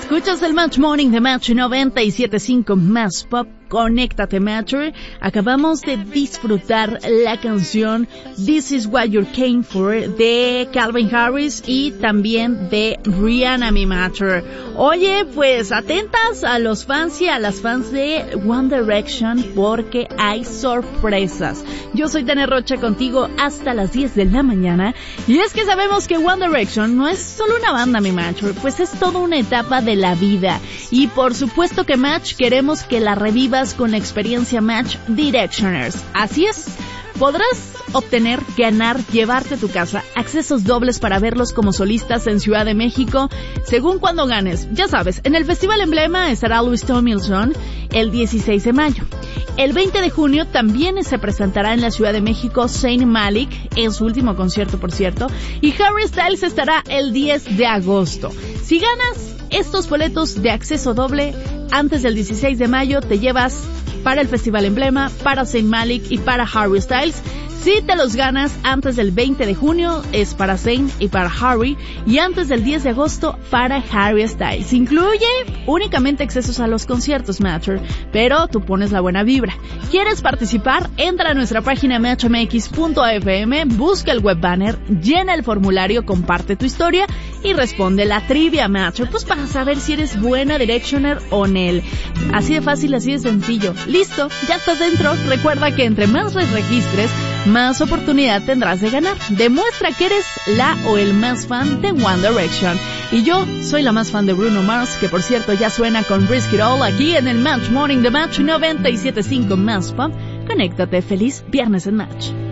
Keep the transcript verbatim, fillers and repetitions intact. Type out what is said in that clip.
Escuchas el Match Morning de Match noventa y siete punto cinco Más Pop. Conéctate, Matcher. Acabamos de disfrutar la canción This Is What You Came For de Calvin Harris y también de Rihanna, mi Matcher. Oye, pues atentas a los fans y a las fans de One Direction porque hay sorpresas. Yo soy Tania Rocha contigo hasta las diez de la mañana y es que sabemos que One Direction no es solo una banda, mi Matcher, pues es toda una etapa de la vida y por supuesto que Match queremos que la reviva con la experiencia Match Directioners. Así es, podrás obtener, ganar, llevarte a tu casa accesos dobles para verlos como solistas en Ciudad de México, según cuando ganes. Ya sabes, en el Festival Emblema estará Louis Tomlinson el dieciséis de mayo. El veinte de junio también se presentará en la Ciudad de México Zayn Malik, en su último concierto, por cierto, y Harry Styles estará el diez de agosto. Si ganas estos boletos de acceso doble antes del dieciséis de mayo, te llevas para el Festival Emblema, para Zayn Malik y para Harry Styles. Si te los ganas antes del veinte de junio, es para Zayn y para Harry, y antes del diez de agosto para Harry Styles. Incluye únicamente accesos a los conciertos, Matcher, pero tú pones la buena vibra. ¿Quieres participar? Entra a nuestra página match m x punto f m, busca el web banner, llena el formulario, comparte tu historia y responde la trivia, Matcher, pues para saber si eres buena Directioner o Nel. Así de fácil, así de sencillo. Listo, ya estás dentro. Recuerda que entre más les registres, más oportunidad tendrás de ganar. Demuestra que eres la o el más fan de One Direction. Y yo soy la más fan de Bruno Mars, que por cierto ya suena con Risk It All aquí en el Match Morning de Match noventa y siete punto cinco Más Pop. Conéctate, feliz viernes en Match.